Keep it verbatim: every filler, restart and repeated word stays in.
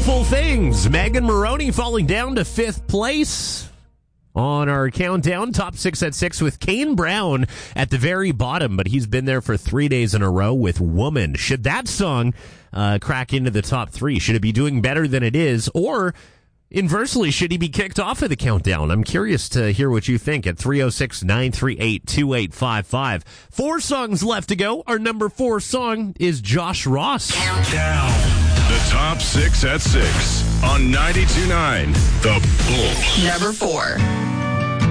Beautiful Things. Megan Moroney falling down to fifth place on our countdown. Top six at six with Kane Brown at the very bottom, but he's been there for three days in a row with Woman. Should that song uh, crack into the top three? Should it be doing better than it is? Or inversely, should he be kicked off of the countdown? I'm curious to hear what you think at three oh six, nine three eight, two eight five five. Four songs left to go. Our number four song is Josh Ross. Countdown. The top six at six on ninety-two point nine The Bull. Number four.